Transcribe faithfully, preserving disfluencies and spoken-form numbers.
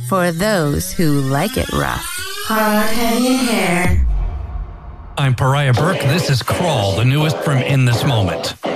for those who like it rough. Hard Canyon Hair. I'm Pariah Burke. This is Crawl, the newest from In This Moment.